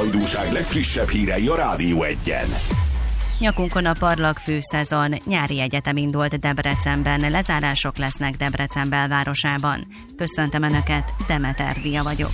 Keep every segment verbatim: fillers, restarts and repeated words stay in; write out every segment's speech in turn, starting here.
halandóság legfrissebb hírei a Rádió Egyen. Nyakunkon a parlagfű szezon, nyári egyetem indult Debrecenben, lezárások lesznek Debrecen belvárosában. Köszöntöm Önöket, Demeter Dia vagyok.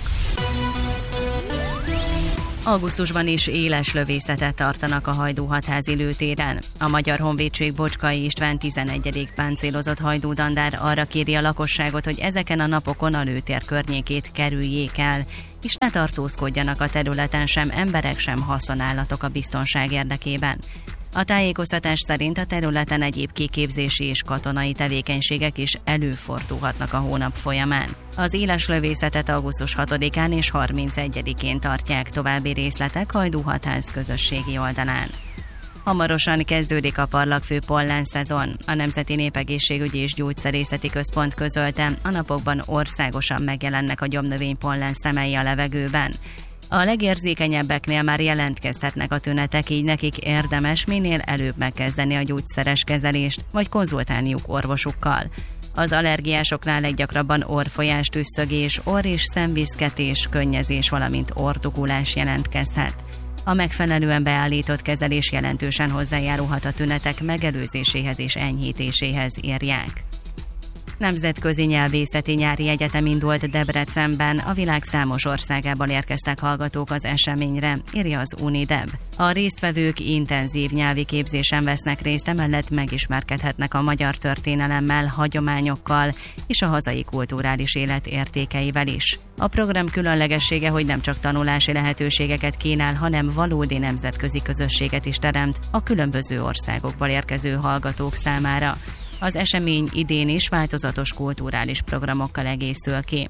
Augusztusban is éles lövészetet tartanak a Hajdú-Hatházi lőtéren. A Magyar Honvédség Bocskai István tizenegyedik páncélozott hajdúdandár arra kéri a lakosságot, hogy ezeken a napokon a lőtér környékét kerüljék el, és ne tartózkodjanak a területen sem emberek, sem haszonállatok a biztonság érdekében. A tájékoztatás szerint a területen egyéb kiképzési és katonai tevékenységek is előfordulhatnak a hónap folyamán. Az éles lövészetet augusztus hatodikán és harmincegyedikén tartják, további részletek Hajdú-Hatház közösségi oldalán. Hamarosan kezdődik a parlagfű pollen szezon. A Nemzeti Népegészségügyi és Gyógyszerészeti Központ közölte, a napokban országosan megjelennek a gyomnövény pollen szemei a levegőben. A legérzékenyebbeknél már jelentkezhetnek a tünetek, így nekik érdemes minél előbb megkezdeni a gyógyszeres kezelést, vagy konzultálniuk orvosukkal. Az allergiásoknál leggyakrabban orrfolyás, tüsszögés, orr- és szemviszketés, könnyezés, valamint orrdugulás jelentkezhet. A megfelelően beállított kezelés jelentősen hozzájárulhat a tünetek megelőzéséhez és enyhítéséhez, írják. Nemzetközi nyelvészeti nyári egyetem indult Debrecenben, a világ számos országából érkeztek hallgatók az eseményre, írja az Unideb. A résztvevők intenzív nyelvi képzésen vesznek részt, emellett megismerkedhetnek a magyar történelemmel, hagyományokkal és a hazai kulturális élet értékeivel is. A program különlegessége, hogy nem csak tanulási lehetőségeket kínál, hanem valódi nemzetközi közösséget is teremt a különböző országokból érkező hallgatók számára. Az esemény idén is változatos kulturális programokkal egészül ki.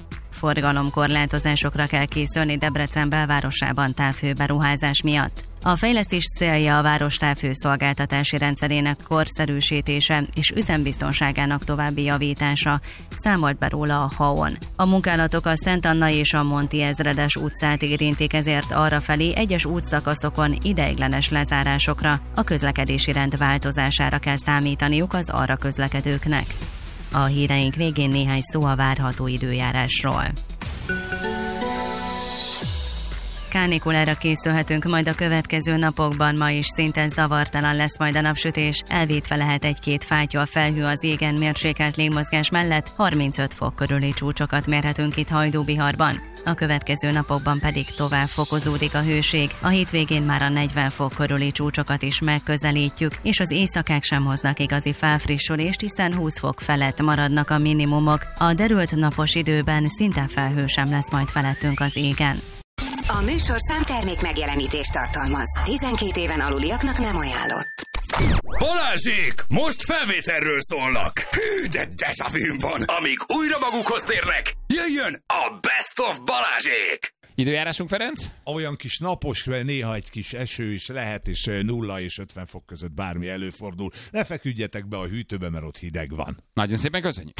Forgalomkorlátozásokra kell készülni Debrecen belvárosában távhőberuházás miatt. A fejlesztés célja a város távhőszolgáltatási rendszerének korszerűsítése és üzembiztonságának további javítása, számolt be róla a há o en. A munkálatok a Szent Anna és a Monti Ezredes utcát érintik, ezért arrafelé egyes útszakaszokon ideiglenes lezárásokra, a közlekedési rend változására kell számítaniuk az arra közlekedőknek. A híreink végén néhány szó a várható időjárásról. Kánikulára készülhetünk majd a következő napokban, ma is szinte zavartalan lesz majd a napsütés, elvétve lehet egy-két fátyol felhő az égen, mérsékelt légmozgás mellett harmincöt fok körüli csúcsokat mérhetünk itt Hajdú-Biharban. A következő napokban pedig tovább fokozódik a hőség, a hétvégén már a negyven fok körüli csúcsokat is megközelítjük, és az éjszakák sem hoznak igazi felfrissülést, hiszen húsz fok felett maradnak a minimumok, a derült napos időben szinte felhő sem lesz majd felettünk az égen. A műsorszám termék megjelenítést tartalmaz. tizenkét éven aluliaknak nem ajánlott. Balázsék! Most felvételről szólnak! Hű, de deja vu van! Amíg újra magukhoz térnek, jöjjön a Best of Balázsék! Időjárásunk, Ferenc? Olyan kis napos, néha egy kis eső is lehet, és nulla és ötven fok között bármi előfordul. Ne feküdjetek be a hűtőbe, mert ott hideg van. Nagyon szépen köszönjük!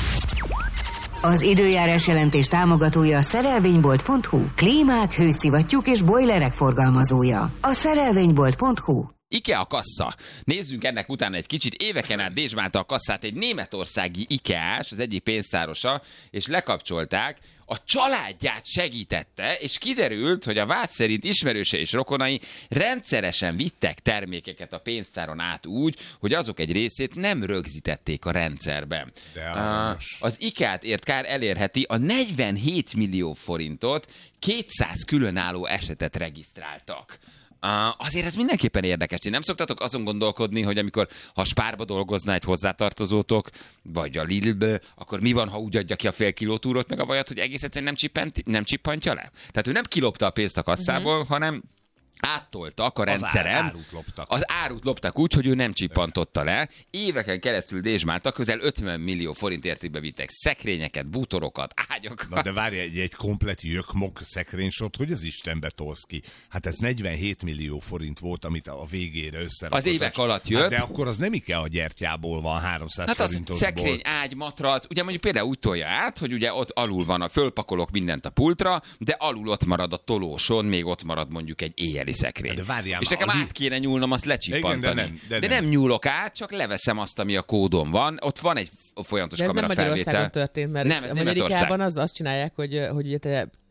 Az időjárás jelentés támogatója a szerelvénybolt pont hu. Klímák, hőszivattyúk és bojlerek forgalmazója. A szerelvénybolt pont hu. IKEA kassa. Nézzünk ennek utána egy kicsit. Éveken át dézsmálta a kasszát egy németországi IKEA-s, az egyik pénztárosa, és lekapcsolták. A családját segítette, és kiderült, hogy a vád szerint ismerőse és rokonai rendszeresen vittek termékeket a pénztáron át úgy, hogy azok egy részét nem rögzítették a rendszerben. De az IKEA-t ért kár elérheti a negyvenhét millió forintot, kétszáz különálló esetet regisztráltak. Uh, azért ez mindenképpen érdekes. Ti nem szoktatok azon gondolkodni, hogy amikor ha Spárba dolgozna egy hozzátartozótok, vagy a Lidlbe, akkor mi van, ha úgy adja ki a fél kiló túrót, meg a vajat, hogy egész egyszerűen nem, csippent, nem csippantja le? Tehát ő nem kilopta a pénzt a kasszából, uh-huh. hanem áttoltak a rendszeren. Az árut loptak. Az árut loptak úgy, hogy ő nem csippantotta le. Éveken keresztül dézsmáltak, közel ötven millió forint értékbe vittek szekrényeket, bútorokat, ágyakat. Na de várj, egy, egy komplet jökmok szekrénysort, hogy az Istenbe tolsz ki? Hát ez negyvenhét millió forint volt, amit a végére összerakott. Az évek alatt jött. Hát de akkor az nem IKEA gyertyából van háromszáz hát forintosból. Hát az szekrény, ágy, matrac, ugye mondjuk például úgy tolja át, hogy ugye ott alul van, a fölpakolok mindent a pultra, de alul ott marad a tolóson, még ott marad mondjuk egy éjjeli szekrény. De várjál, és nekem át kéne nyúlnom, azt lecsippantani. Igen, de nem, de de nem. nem nyúlok át, csak leveszem azt, ami a kódon van. Ott van egy folyamatos kamera felvétel. Ez nem Magyarországon történt, mert nem, ez Amerikában az, azt csinálják, hogy, hogy ugye te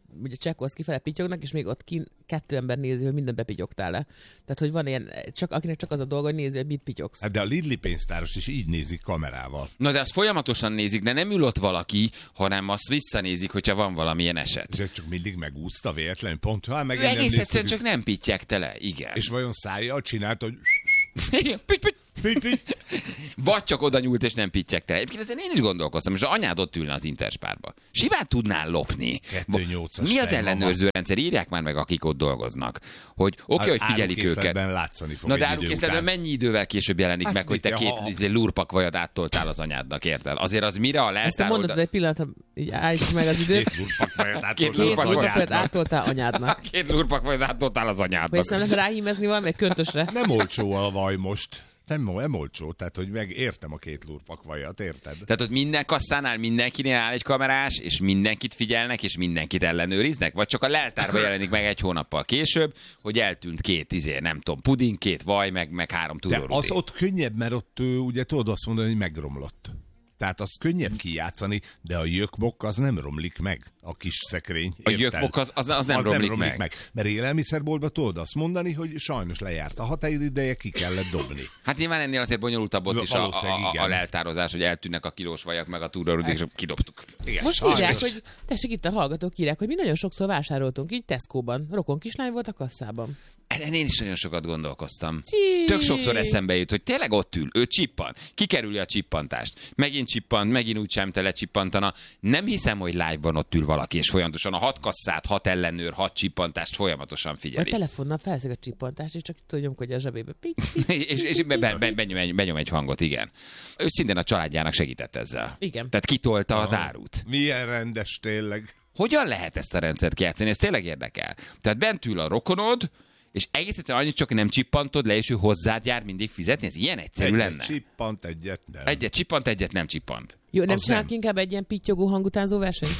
ugye csekkolsz kifele, pityognak, és még ott kín kettő ember nézi, hogy mindent bepityogtál le. Tehát, hogy van ilyen, csak, akinek csak az a dolga, hogy nézi, hogy mit pityogsz. Hát de a Lidli pénztáros is így nézik kamerával. Na de azt folyamatosan nézik, de nem ül ott valaki, hanem azt visszanézik, hogyha van valamilyen eset. És ez csak mindig megúszta véletlenül, pont ha meg Egész egyszerűen csak nem pittyegte le, igen. És vajon szájjal csinált, hogy... Igen, pitty, pitty. Pitty, pitty. Vagy csak oda nyúlt és nem pittyegte. Egyébként ezen én is gondolkoztam, és az anyád ott ülne az Interspárba. Simán tudnál lopni. kettő nyolcas Mi az tej, ellenőrző mama. rendszer? Írják már meg, akik ott dolgoznak. Hogy oké, okay, hogy figyelik őket. Árukészletben látszani fog Na egy de idő árukészletben után. mennyi idővel később jelenik Hát meg, hogy te mit, két ha- izé, lurpakvajat áttoltál az anyádnak, érted? Azért az mire a Ezt a leltár mondatot oldal... egy pillanatra, így állíts meg az időt. Két lurpakvajat Két Két lurpak vagy lurpakvajat átoltál anyádnak. Két lurpakvajat áttoltál az Vagy anyádnak. ezt nem lehet ráhímezni valami köntösre? Nem olcsó a vaj most. Nem, nem olcsó, tehát hogy megértem a két lurpakvajat, érted? Tehát ott minden kasszánál mindenkinél áll egy kamerás, és mindenkit figyelnek, és mindenkit ellenőriznek? Vagy csak a leltárba jelenik meg egy hónappal később, hogy eltűnt két, izé, nem tudom, puding, két vaj, meg, meg három De túróruti. az ott könnyebb, mert ott ő, ugye tudod azt mondani, hogy megromlott. Tehát az könnyebb kijátszani, de a jökbok az nem romlik meg, a kis szekrény. A érted? jökbok az, az, az, nem, az romlik nem romlik meg. meg. Mert élelmiszerboltban tudod azt mondani, hogy sajnos lejárt a határideje, ki kellett dobni. Hát nyilván ennél azért bonyolultabb ott is a, Valószínűleg a, a, igen. a leltározás, hogy eltűnnek a kilós vajak, meg a túrórudik, és kidobtuk. Igen, Most sajnos. írják, hogy tessék, itt a hallgatók írják, hogy mi nagyon sokszor vásároltunk így Tesco-ban. Rokon kislány volt a kasszában. Ezen én is nagyon sokat gondolkoztam. Csí. Tök sokszor eszembe jut, hogy tényleg ott ül, ő csippan, kikerüli a csippantást. Megint csippant, megint úgy sem te lecsippantana. Nem hiszem, hogy live-ban ott ül valaki, és folyamatosan a hat kasszát, hat ellenőr, hat csippantást folyamatosan Vagy figyeli. telefonnal felszeg a csippantást, és csak tudod nyomkodja a zsebébe. Pitty, pitty. és és be, be, be, benyom, egy, benyom egy hangot, igen. Ő szintén a családjának segített ezzel. Igen. Tehát kitolta az árut. Milyen rendes tényleg. Hogyan lehet ezt a rendszert kijátszani? Ez tényleg érdekel. Tehát bent ül a rokonod, és egész egyszerűen annyit csak nem csippantod le, és ő hozzád jár mindig fizetni? Ez ilyen egyszerű Egyet lenne? csippant, egyet nem. Egyet csippant, egyet nem csippant. Jó, nem Az csinálunk nem. inkább egy ilyen pittyogó hangutánzó versenyt?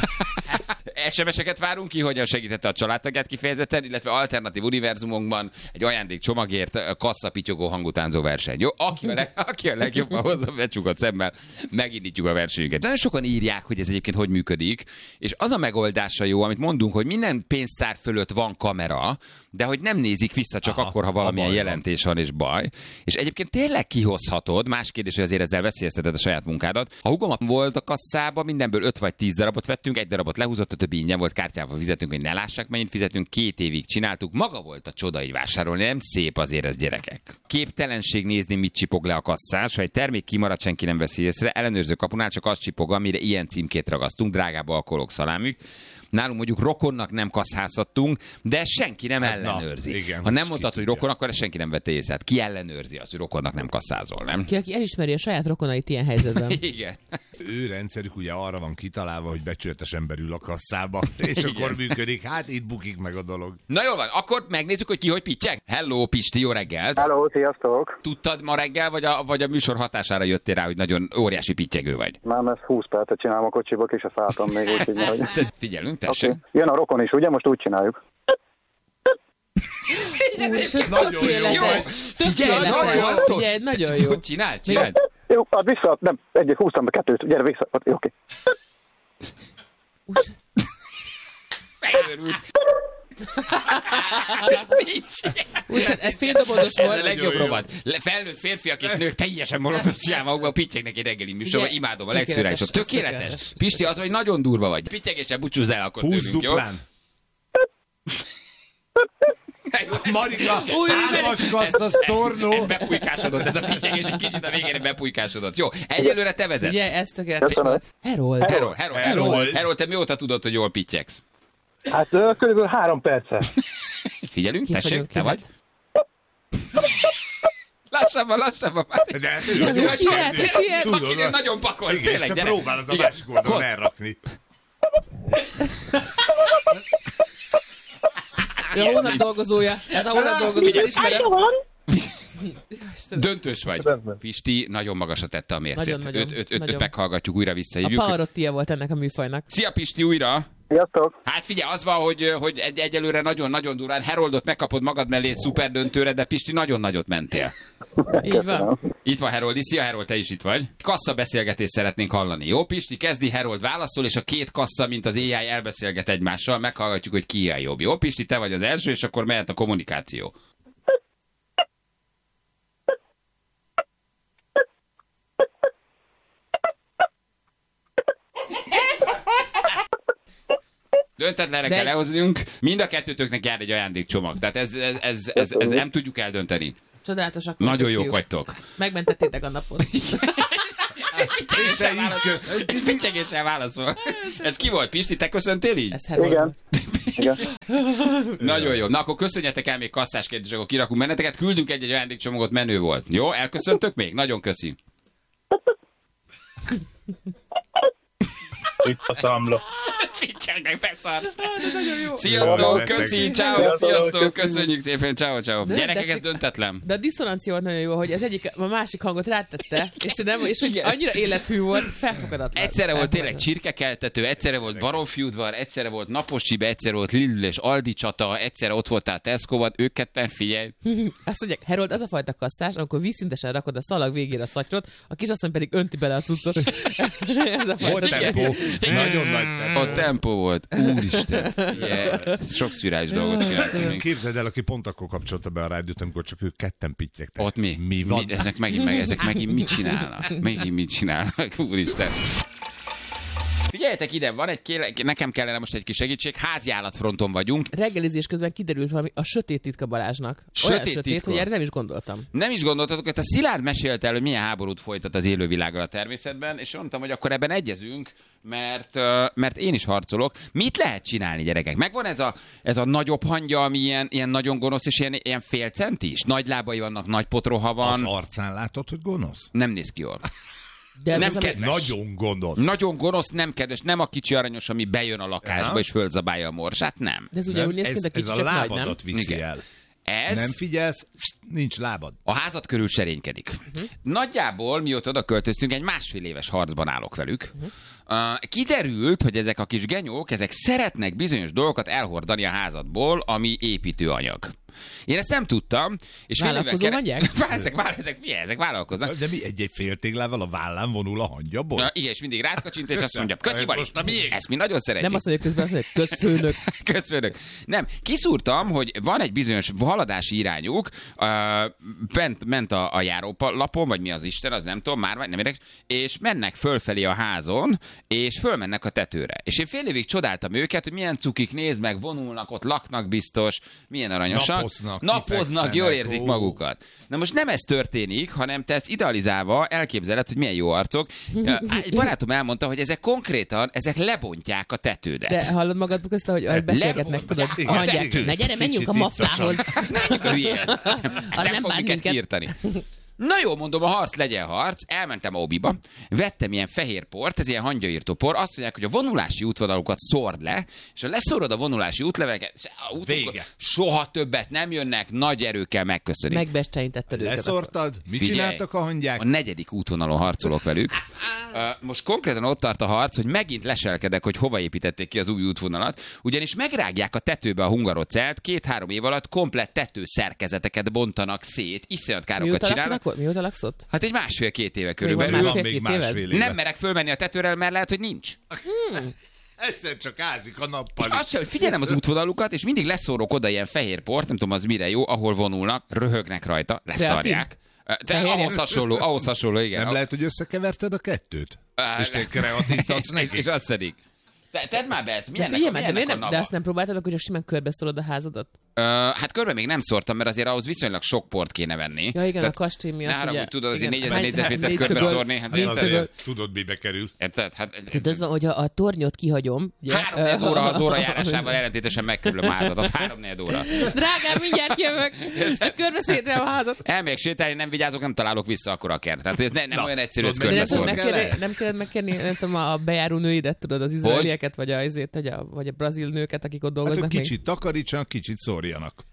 es em es-eket várunk ki, hogyan segítette a családtagját kifejezetten, illetve alternatív univerzumokban egy ajándék csomagért kassa pityogó hangutánzó verseny. Jó? Aki a, leg, aki a legjobban hozza becsukott szemmel, megindítjuk a versenyünket. Nagyon sokan írják, hogy ez egyébként hogy működik, és az a megoldása jó, amit mondunk, hogy minden pénztár fölött van kamera, de hogy nem nézik vissza csak Aha, akkor, ha valamilyen a baj van. jelentés van és baj. És egyébként tényleg kihozhatod, más kérdés, hogy azért ezzel veszélyezteted a saját munkádat. Ha hugom volt a kasszába, mindenből öt vagy tíz darabot vettünk, egy darabot lehúzott, a többi ingyen volt, kártyával fizetünk, hogy ne lássák, mennyit fizetünk, két évig csináltuk. Maga volt a csoda így vásárolni, nem szép azért ez, gyerekek. Képtelenség nézni, mit csipog le a kasszás, ha egy termék kimarad, senki nem veszi észre, ellenőrző kapunál csak azt csipog, amire ilyen címkét ragasztunk, drágább alkoholok, szalámük. Nálunk mondjuk rokonnak nem kasszáztattunk, de senki nem Hát na, ellenőrzi. igen, ha hogy nem ki mondtad, hogy tudja. rokon, akkor ezt senki nem vette észre. Hát ki ellenőrzi azt, hogy rokonnak nem kasszázol, nem? Ki, aki elismeri a saját rokonait ilyen helyzetben. Igen. Ő rendszerük ugye arra van kitalálva, hogy becsületes ember ül a kasszába, és akkor működik. Hát itt bukik meg a dolog. Na jól van, akkor megnézzük, hogy ki hogy pittyeg. Hello, Pisti, jó reggelt! Halló, sziasztok! Tudtad ma reggel, vagy a, vagy a műsor hatására jöttél rá, hogy nagyon óriási pittyegő vagy? Már ezt húsz percet csinálom a kocsiba, ki se szálltam még, úgyhogy nehogy... Figyelünk, tessék. Okay. Jön a rokon is, ugye? Most úgy csináljuk. Nagyon jó. Jó, figyelj, nagyon, Figyelj, nagyon jó. Csináld, csináld. Jó, ad vissza, nem, egyet húztam be, kettőt, gyere vissza, ad, jó, oké. Megőrült. Mit csinál? Úgyhogy ez féldobodos Ez a volt. legjobb jó. rovat. Le- Felnőtt férfiak és nők teljesen molottot csinál magukba, pittyegnek egy reggeli műsorban, Ugye? imádom, a Tökéletes, legszürálisabb. Tökéletes. tökéletes. Pisti, az, hogy nagyon durva vagy. Pittyegésen búcsúzz el akkor Húsz tőlünk, jó? duplán. Marika, Új, hármas kassza, sztornó. Ez bepulykásodott, ez a pittyegés egy kicsit a végére bepulykásodott. Jó, egyelőre te vezetsz. Ugye, ez tökéletes Köszönöm. volt. Herold. Herold, Herold, Herold, Herold. Herold, te mióta tudod, hogy jól pittyegsz? Hát körülbelül három perce. Figyelünk, Kis tessék, vagyunk, te vagy? kivet. Lassabban, lassabban. De hát ő Ja, nagyon de siet, kezdő. siet. Tudod, Akinél nagyon pakolsz, igen, és tényleg, te gyere. próbálod a Igen. másik oldalon Hol? elrakni. Ő a hónap dolgozója. Ez a hónap dolgozója, ismerem. Döntős vagy. Rendben. Pisti nagyon magasra tette a mércét. Nagyon, nagyon, Őt, őt, őt, őt nagyon. meghallgatjuk, újra A visszahívjuk. Pavarottia volt ennek a műfajnak. Szia Pisti, újra! Sziasztok! Hát figyelj, az van, hogy, hogy egy, egyelőre nagyon-nagyon durván Heroldot megkapod magad mellé egy szuper döntőre, de Pisti, nagyon nagyot mentél. Így van. Itt van Heroldi. Szia, Herold, te is itt vagy. Kassa beszélgetést szeretnénk hallani. Jó, Pisti, kezdi, Herold válaszol, és a két kassa, mint az á i elbeszélget egymással, meghallgatjuk, hogy ki a jobb. Jó, Pisti, te vagy az első, és akkor mehet a kommunikáció. Döntetlenre kell lehoznunk. Mind a kettőtöknek jár egy ajándékcsomag. Tehát ez, ez, ez, ez, ez nem tudjuk eldönteni. Csodálatosak. Nagyon jók vagytok. Megmentettétek a napot. Picsegéssel válaszol. Ez ki volt, Pisti? Te köszöntél így? Ez Herold. Igen. Igen. Nagyon jó. Na akkor köszönjetek el még kasszásként, és akkor kirakunk meneteket. Küldünk egy-egy ajándékcsomagot, menő volt. Jó? Elköszöntök még? Nagyon köszi. Itt a számla. Picsegnek, beszarsz. Sziasztok, köszi, ciao, sziasztok, köszönjük szépen, ciao, ciao. Gyerekek, ez döntetlen. De a diszonancia volt nagyon jó, hogy az egyik, a másik hangot rátette, és, nem, és hogy annyira élethű volt, felfogadatlan. Egyszerre volt tényleg csirkekeltető, egyszerre volt baromfiudvar, egyszerre volt napos csibe, egyszerre volt Lidl és Aldi csata, egyszerre ott voltál Tesco-ban, ők ketten, figyelj. Azt mondják, Herold, az a fajta kasszás, amikor vízszintesen rakod a szalag végére a szatyrot, a kisasszony pedig önti bele a cuccot. Ez a Volt tempó. Nagyon nagy tempó. A tempó volt. Úristen. Yeah. Sok szürális dolgot csináltunk. Képzeld el, aki pont akkor kapcsolta be a rádiót, amikor csak ők ketten pittyegtek. Ott mi? Mi van? Mi, ezek, megint, meg, ezek megint mit csinálnak? Megint mit csinálnak? Úristen. Figyeljetek ide, van egy kéle, nekem kellene most egy kis segítség, háziállatfronton vagyunk. Reggelizés közben kiderült valami a sötét titka Balázsnak. Olyan Sötét sötét, titka? hogy erre nem is gondoltam. Nem is gondoltatok, hogy a Szilárd mesélte el, hogy milyen háborút folytat az élővilággal a természetben, és mondtam, hogy akkor ebben egyezünk, mert, mert én is harcolok. Mit lehet csinálni, gyerekek? Megvan ez a, ez a nagyobb hangya, ami ilyen, ilyen nagyon gonosz, és ilyen, ilyen fél centis? Nagy lábai vannak, nagy potroha van. Az arcán látod, hogy gonosz? Nem néz ki jól. De ez Nem az, ami- kedves. Nagyon gonosz. Nagyon gonosz, nem kedves, nem a kicsi aranyos, ami bejön a lakásba Aha. és fölzabálja a morsát, nem. De ez ugye Nem? úgy néz ki, ez, mint a ez kicsi, a csak nagy, nem? lábadat viszi Igen. el. Ez Nem figyelsz, nincs lábad. a házad körül serénykedik. Uh-huh. Nagyjából, mióta oda költöztünk, egy másfél éves harcban állok velük. Uh-huh. Uh, kiderült, hogy ezek a kis genyók, ezek szeretnek bizonyos dolgokat elhordani a házadból, ami építőanyag. Én ezt nem tudtam. És fél évvel Vállalkozó mondják? ezek, vál, ezek, milyen, ezek vállalkoznak. De mi egy-egy féltéglával a vállán vonul a hangyaból? Na, igen, és mindig rákacsint, és azt mondja, köszi Ez Bali, most a miénk. ezt mi nagyon szeretjük. Nem azt mondja közben, azt mondja, közfőnök. Közfőnök. Nem, kiszúrtam, hogy van egy bizonyos haladási irányuk, uh, bent, ment a, a járólapon, vagy mi az Isten, az nem tudom, már nem érdekes, és mennek fölfelé a házon, és fölmennek a tetőre. És én fél évig csodáltam őket, hogy milyen cukik, nézd meg, vonulnak, ott laknak biztos, milyen aranyosak. Napoznak, Napoznak, jól kifekszenek, érzik ó. magukat. Na most nem ez történik, hanem te ezt idealizálva elképzeled, hogy milyen jó arcok. Egy barátom elmondta, hogy ezek konkrétan, ezek lebontják a tetődet. De hallod magad közt, hogy ahogy beszélgetnek, tudod, Lebontják. a hangyák. Igen, Na gyere, menjünk a kicsit maflához. Menjünk a hülyén. Ezt Az nem nem fog bánt minket minket. kiírtani. Na jó, mondom, a harc legyen harc. Elmentem a Obiba, vettem ilyen fehér port, ez ilyen hangyaírtó por. Azt mondják, hogy a vonulási útvonalukat szórd le, és ha leszórod a vonulási útleveleket, a útvonalak Vége. soha többet nem jönnek, nagy erőkkel megköszönik. Megbesteinítetted őket. Leszortad? Mit Figyelj, csináltak a hangyák? A negyedik útvonalon harcolok velük. Uh, most konkrétan ott tart a harc, hogy megint leselkedek, hogy hova építették ki az új útvonalat, ugyanis megrágják a tetőbe a hungarocelt, két-három év alatt komplett tetőszerkezeteket bontanak szét, iszonyat károkat Mióta csinálnak. laknak? Mióta laksz ott? Hát egy másfél-két éve van körülbelül. másfél- Van még két másfél éved? éve. Nem merek fölmenni a tetőre, mert lehet, hogy nincs. Egyszer csak ázik a nappal. Azt sem, hogy figyelem az útvonalukat, és mindig leszórok oda ilyen fehér port, nem tudom az mire jó, ahol vonulnak, röhögnek rajta, leszarják. De Fehérje? ahhoz hasonló, ahhoz hasonló, igen. Nem lehet, hogy összekeverted a kettőt? Á, És te kreatívtatsz és, neki? és azt szedik. Te, tedd már be ezt, De milyennek, figyelj a, már, de, milyennek miért a nem, nava? de azt nem próbáltad, akkor csak simán körbeszólod a házadat? Ö, hát körbe még nem szórtam, mert azért ahhoz viszonylag sok port kéne venni. Ja, igen, Tehát a kastély miatt. ne haragudj, ugye, tudod, azért igen. négyezer Hány- négyzetméter négy körbe szögöl- szórni, hát négy azért- szögöl. Azért tudod, mibe kerül. Érted? Hát, Tudod, az van, hogy a, a tornyot kihagyom. Ugye? három óra az óra járásával ellentétesen megkerülöm a házat, az három óra. Drágám, mindjárt jövök. Csak körbeszédem a házat. Elmegyek sétálni, nem vigyázok, nem találok vissza akkor a kert. Tehát ez ne, nem Na, olyan egyszerű ezt tudod, De nem, Körbe tudod szólni. megkérni, kell nem kellett megkérni, nem tudom, a bejáró nőidet, tudod, az izraelieket, vagy a, azért, vagy a, vagy a brazil nőket, akik ott Hát, dolgoznak. hogy még. kicsit takarítsanak, kicsit szórjanak.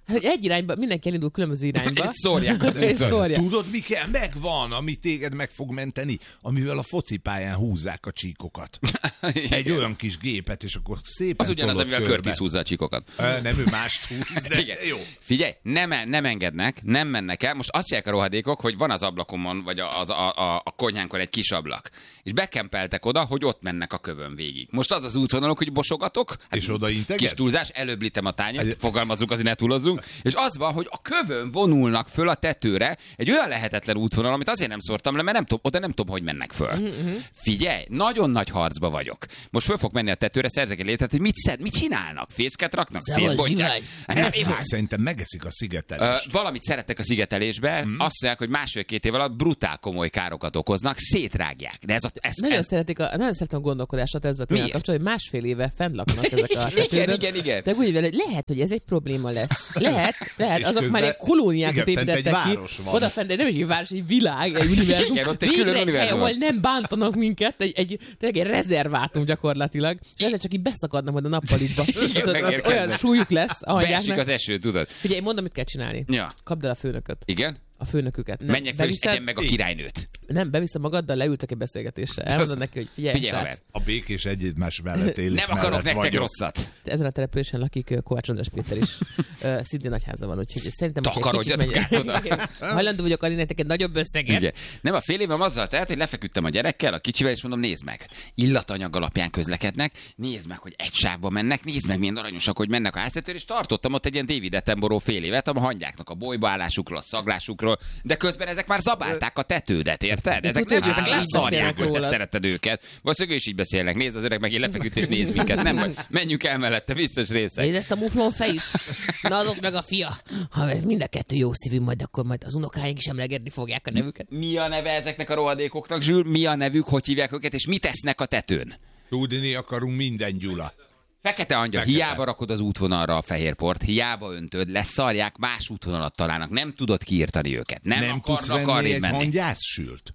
Hát egy irányba, mindenki elindul különböző irányba. És szórják az És utcán. szórják. Tudod, mi kell? Megvan, ami téged meg fog menteni, amivel a focipályán húzzák a csíkokat. Egy olyan kis gépet, és akkor szépen Az ugyanaz, tolod amivel körbe. Curtis húzza a csíkokat. Ö, Nem, ő mást húz, de Igen. jó. Figyelj, nem, nem engednek, nem mennek el. Most azt mondják a rohadékok, hogy van az ablakomon, vagy a, a, a, a konyhánkon egy kis ablak. És bekempeltek oda, hogy ott mennek a kövön végig. Most az az útvonalok, hogy bosogatok. És oda integed? Kis túlzás, előblítem a tányért, fogalmazunk, azért ne túlozzunk. És az van, hogy a kövön vonulnak föl a tetőre egy olyan lehetetlen útvonal, amit azért nem szórtam le, mert nem tudom, oda nem tudom, hogy mennek föl. Mm-hmm. Figyelj, nagyon nagy harcba vagyok. Most föl fog menni a tetőre, szerzek egy létet, hogy mit szed, mit csinálnak? Fészket raknak? Szétbontják? Szerintem megeszik a Ö, szigetelést. valamit szerettek a szigetelésbe, mm. azt mondják, hogy másfél-két év alatt brutál komoly károkat okoznak, szétrágják. De ez a, ez, Nagyon, ez... szeretik a, nagyon szeretem a gondolkodását ezzel a Miért? kapcsolatban, hogy másfél éve fenn laknak ezek a Igen, tetődön. igen, igen. De úgy vele, lehet, hogy ez egy probléma lesz. Lehet, lehet, És azok közben- már egy kolóniákat igen, fent egy építettek ki. város van. Oda fent, nem is egy város, egy világ, egy univerzum. Igen, ott egy Végre külön egy hely, univerzum ahol van. nem bántanak minket, egy, egy, tényleg egy rezervátum gyakorlatilag. És ezzel csak így beszakadnak majd a nappalitba. Tudod, megérkeznek. olyan súlyuk lesz a Beesik hangyáknak. az eső, tudod? Figyelj, én mondom, mit kell csinálni. Ja. Kapd el a főnököt. Igen? A főnöküket. Nem, Menjek fel, és beviszed- egyen meg a királynőt. Nem, beviszem magaddal, leültek egy beszélgetésre. Elmondod neki, hogy figyelj, Figyelj, srác, haver. A békés egymás mellett élés Nem akarok mellett nektek vagyok. rosszat. ezen a településen lakik ö, Kovács András Péter is. Ö, Szintén nagyháza van, úgyhogy szerintem, hogyha egy Takarodjatok kicsit át oda. megy- hajlandó vagyok adni nektek egy nagyobb összeget. Igen. Nem, a fél évem azzal telt, hogy lefeküdtem a gyerekkel, a kicsivel, és mondom, nézd meg. Illatanyag alapján közlekednek, nézd meg, hogy egy sávba mennek, nézd meg, milyen aranyosak, hogy mennek a háztetőre, és tartottam ott egy ilyen David Attenborough fél évet, a hangyáknak a bolybaállásukról, a szaglásukról, de közben ezek már zabálták a tetődet, érted? Ezek tudod, nem, hogy ezek ezek így leszarják, beszélnek hogy te rólad. szereted őket. Valószínűleg ő is így beszélnek. Nézd, az öreg megint lefeküdt, és néz minket. Nem baj, menjünk el mellette, biztos részek. Nézd ezt a muflon fejét? Na azok meg a fia. Ha ez mind a kettő jó szívű, majd akkor majd az unokáink is emlegetni fogják a nevüket. Mi a neve ezeknek a rohadékoknak, Zsül? Mi a nevük, hogy hívják őket, és mit tesznek a tetőn? Tudni akarunk minden, Gyula. Fekete angyal, Fekete. hiába rakod az útvonalra a fehérport, hiába öntöd, leszarják, más útvonalat találnak, nem tudod kiírtani őket. Nem, Nem tudsz akarnak venni arrébb egy menni. hangyászsült?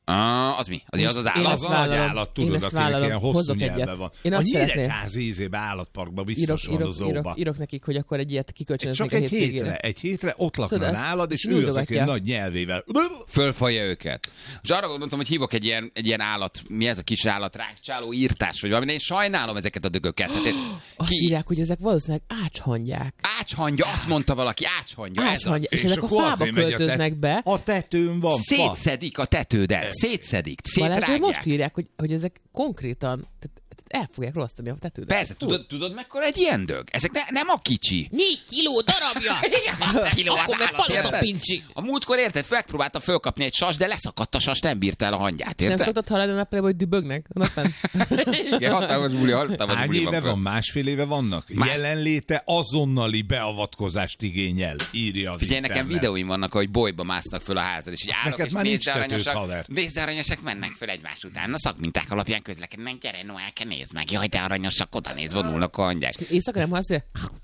Ah, az mi? Az, az az Én állat? ezt Az a nagy vállalom. állat, Én tudod, ezt akinek vállalom. ilyen hosszú Hozzok nyelve egyet. van. Én A azt szeretném. Nyíregyházi ízébe állatparkban Írok, biztos van a írok, zóba. írok, írok nekik, hogy akkor egy ilyet kikölcsönöznék Csak a egy hétvégére. hétre, egy hétre ott lakna Tudod, azt nálad, és ő az, aki nyújtogatja. nagy nyelvével. Fölfalja őket. És arra gondoltam, hogy hívok egy ilyen, egy ilyen állat, mi ez a kis állat, rákcsáló írtás, vagy valami, de én sajnálom ezeket a dögöket. Tehát én, Azt írják, hogy ezek valószínűleg ácshangyák. Ácshangya, azt mondta valaki, ácshangya. Ez a... Ácshangya. És ezek a akkor fába azért megy a költöznek tet- be. A tetőn van fa. Szétszedik a tetődet, szétszedik, Balázs, hogy szétrágják. most írják, hogy, hogy ezek konkrétan tehát, tehát el fogják rossztani a tetődet. Persze, tudod, tudod mekkora egy ilyen dög? Ezek ne, nem a kicsi. Négy kiló darabja! hat kiló az Akkor meg állat, palota érted? pincsi. A múltkor érted, megpróbáltam fölkapni egy sas, de leszakadt a sas, nem bírta el a hangyát, És nem érted? szoktad hallani a nappalában, hogy dübögnek? Napfent. Igen, hatalmas buli, hatalmas Hány buli éve van föl. van? Másfél éve vannak? Más- Jelenléte azonnali beavatkozást igényel, írja az Figyelj, nekem internet. videóim vannak, hogy bolyba másznak föl a házad, és így állok, neked és már nincs nézze tetőd, aranyosak, haver. nézze aranyosak mennek föl egymás után. Na szakminták alapján közlekednek, gyere Noelke, nézd meg, jaj, de aranyosak, oda néz, vonulnak a hangyák. Éjszaka nem hallasz, hogy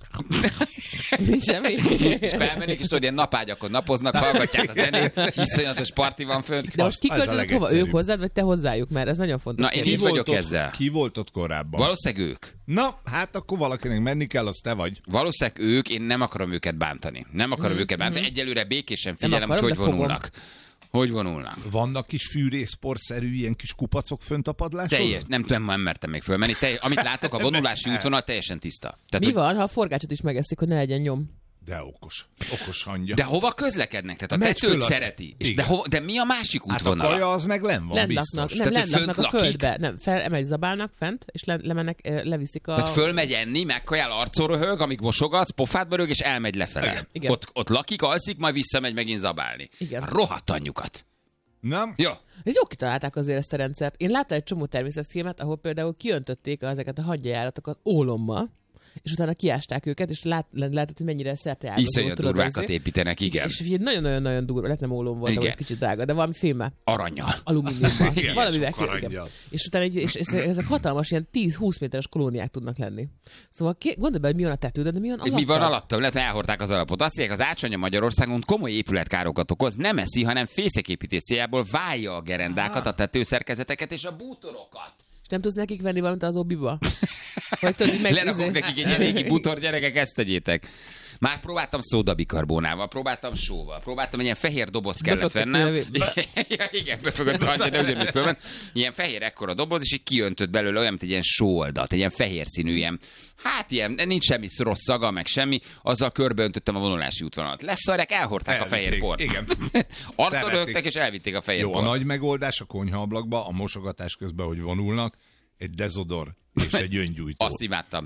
nincs semmi. És felmennék, és tudod, ilyen napágyakon napoznak, hallgatják a zenét, iszonyatos parti van fönt. De most Az- az a kiköltözött hova? legegyszerűbb. Ők hozzád, vagy te hozzájuk? Mert ez nagyon fontos. Na, én kérdés. így vagyok ezzel. Ki volt ott korábban? Valószínűleg ők. Na, hát akkor valakinek menni kell, az te vagy. Valószínűleg ők, én nem akarom őket bántani. Nem akarom őket bántani. Egyelőre békésen Nem figyelem, hogy akarom, hogy de fogom. vonulnak. Hogy vonulnak. Vannak kis fűrészporszerű ilyen kis kupacok fönt a padláson? Teljes, nem tudom, nem mertem még fölmenni. Teljes, amit látok, a vonulási útvonal teljesen tiszta. Tehát, Mi hogy, van, ha a forgácsot is megeszik, hogy ne legyen nyom? De okos. Okos hangja. de hova közlekednek? Tehát a Megy tetőt föl a- szereti. És de, Igen. hova, de mi a másik hát a útvonala? kaja az meg len van, Lent biztos. laknak, nem, Tehát ő lent laknak fönt a lakik? földbe. Nem, fel, emegy, zabálnak fent, és le, lemennek, eh, leviszik a... Tehát fölmegy enni, megkajál, arcon röhög, amíg mosogatsz, pofádba rög, és elmegy lefele. Igen. Igen. Ott, ott lakik, alszik, majd visszamegy megint zabálni. Igen. A rohadt anyjukat. Nem? Jó. Ez jó kitalálták azért ezt a rendszert. Én láttam egy csomó természetfilmet, ahol például kiöntötték ezeket a hagyjajáratokat ólommal, és utána kiásták őket, és lát, lehetett, hogy mennyire szerteágazó. Iszonyat tudod, durvákat azért. építenek, igen. És ugye nagyon-nagyon-nagyon durva, lehet nem ólom volt, Igen. ahol ez kicsit drága, de valami fémmel, Aranyjal. alumíniummal, Igen, valamivel sok kéne, igen. aranyjal. És utána egy, és ezek hatalmas, ilyen tíz-húsz méteres kolóniák tudnak lenni. Szóval ké- gondolj bele, hogy mi van a tetődön, de mi van alatta? Mi van alatta? Lehet, hogy elhordták az alapot. Azt mondják, az ácsanya Magyarországon komoly épületkárokat okoz, nem eszi, hanem fészeképítés céljából válja a gerendákat, a tetőszerkezeteket és a bútorokat. És nem tudsz nekik venni valamit az obiba? Vagy tudod, meg... Lerakok nekik egy régi butor, gyerekek, ezt tegyétek. Már próbáltam szódabikarbónával, próbáltam sóval, próbáltam, egy ilyen fehér doboz kellett vennem. Ja, igen, befogott a hangja, de ugyanúgy fölment. Ilyen fehér ekkora doboz, és így kiöntött belőle olyan, mint egy ilyen sóoldat, egy ilyen fehér színű, ilyen, hát ilyen, nincs semmi rossz szaga, meg semmi, azzal körbeöntöttem a vonulási útvonalat. Leszarják, elhordták elvitték, a fehér port. Igen. Arcon rögtek, és elvitték a fehér Jó, port. A nagy megoldás a konyhaablakba, a mosogatás közben, hogy vonulnak, egy dezodor és egy öngyújtó. Azt imádtam.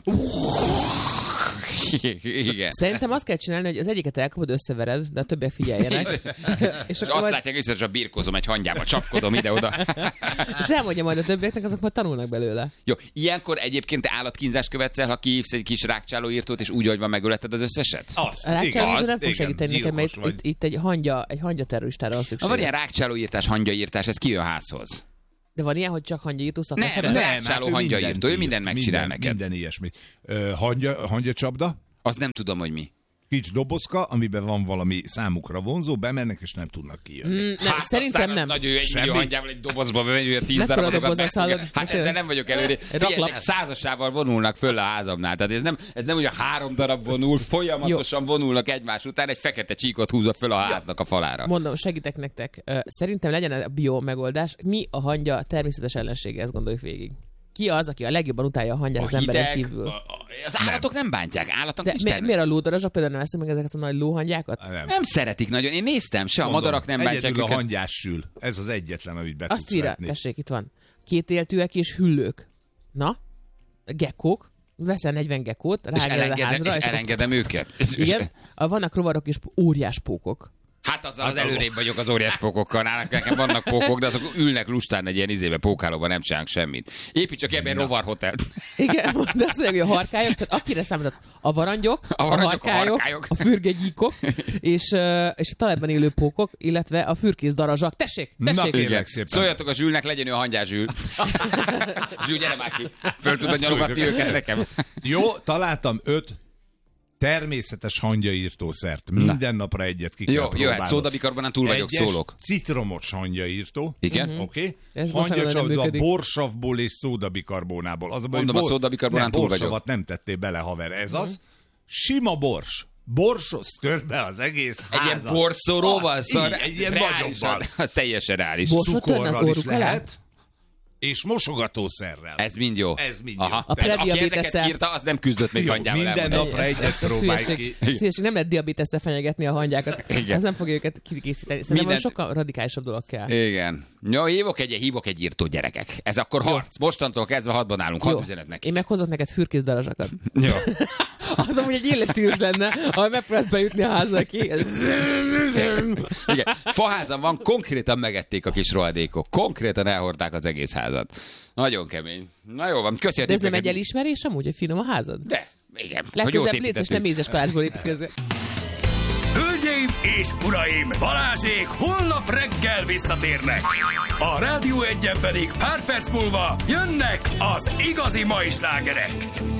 Igen. Szerintem azt kell csinálni, hogy az egyiket elkapod, összevered, de a többiek figyeljenek. és, és azt majd... látják, hogy a birkózom egy hangyába, csapkodom ide-oda. És elmondja majd a többieknek, azok majd tanulnak belőle. Jó, ilyenkor egyébként te állatkínzást követsz el, ha kihívsz egy kis rákcsálóírtót, és úgy, hogy van, megöleted az összeset? Azt, a rákcsálóírtó nem fog igen, segíteni nekem, mert itt, itt, itt egy hangya, egy hangya terroristára van szükség. Ha van ilyen rákcsálóírtás, hangyaírtás, ez kijön házhoz. De van ilyen, hogy csak hangyaírtó szakma? Nem, nem, rákcsáló hangyaírtó, ő mindent megcsinál minden, neked. Minden ilyesmi. Uh, hangya, hangyacsapda? Azt nem tudom, hogy mi. Kicsi dobozka, amiben van valami számukra vonzó, bemennek és nem tudnak kijönni. Mm, nem, hát szerintem nem. Nagyon egy millió hangyával egy dobozba bemegy, hogy a tíz Mekkora darabokat doboz meg. Hát ezzel nem vagyok előre. Figyeljetek, százasával vonulnak föl a házamnál. Tehát ez nem, ez nem, hogy a három darab vonul, folyamatosan Jó. vonulnak egymás után, egy fekete csíkot húzza föl a háznak a falára. Mondom, segítek nektek. Szerintem legyen a bio megoldás. Mi a hangya természetes ellensége, ezt gondoljuk végig. Ki az, aki a legjobban utálja a hangyát az emberen kívül? A, a, az állatok nem, nem bántják, állatok de nincs mi, miért a lódarazsak például nem eszünk meg ezeket a nagy lóhangyákat? Nem. nem szeretik nagyon, én néztem, se Mondom, a madarak nem bántják őket. őket. a hangyás sül. Ez az egyetlen, amit be Azt tudsz írja, vetni. tessék, itt van. Kétéltőek és hüllők. Na? Gekkók. Veszel negyven gekkót, rágel a házra. És, és elengedem akkor... őket. Igen. Vannak rovarok és óriás pókok. Hát azzal az előrébb vagyok az óriás pókokkal. Nálunk nekem vannak pókok, de azok ülnek lustán egy ilyen izébe, pókálóban, nem csinálnak semmit. Építs csak ebben rovarhotelt. Igen, de azt mondja, hogy a harkályok, tehát akire számított a varangyok, a, a, varangyok, harkályok, a harkályok, a fürgegyíkok, és, és a talajban élő pókok, illetve a fürkész darazsak. Tessék, tessék! Na, kérlek szépen. Szóljatok a Zsülnek, legyen ő a hangyás Zsül. Zsül, gyere már ki. Föl tudod nyalogatni őket nekem. Jó, találtam öt természetes hangyaírtószert. Minden Na. napra egyet ki kell Jó, próbálnod. jöhet, szódabikarbonán túl vagyok, Egyes szólok. citromos hangyaírtó. Igen. Mm-hmm. Oké. Okay. Hangyacsapda borsavból és szódabikarbónából. Az a baj, Mondom, bor... a szódabikarbonán túl vagyok. Borsavat nem tettél bele, haver. Ez mm-hmm. az. Sima bors. Borsoszt körbe az egész házat. Egy ilyen borszoróval szar. Egy ilyen nagyobban. Az teljesen reális. Cukorral is lehet. És mosogatószerrel. Ez mind jó. Ez mind Aha. jó. A prediabétesszel. Aki ezeket írta, az nem küzdött még jó, hangyával. minden napra egyet próbálj ki. Szívesség, nem lehet diabétesszel fenyegetni a hangyákat. Igen. Ez nem fogja őket kikészíteni. Szerintem minden... sokkal radikálisabb dolog kell. Igen. Jó, hívok egy, hívok egy írtó, gyerekek. Ez akkor jó. Harc. Mostantól kezdve hadban állunk. Hadd üzenet neki. Én meghozok neked fürkész darazsakat. Jó. Az amúgy egy éles stílus lenne, ahol megpróbálsz bejutni a házra ki. Igen. Faházam van, konkrétan megették a kis rohadékok. Konkrétan elhordták az egész házat. Nagyon kemény. Na jó van, köszönjük. De ez nem egy elismerés amúgy, hogy finom a házad? De, igen. Legközelebb légy, és nem mézes kalácsból építkezni. Hölgyeim és uraim, Balázsék holnap reggel visszatérnek. A Rádió Egyen pedig pár perc múlva jönnek az igazi mai slágerek.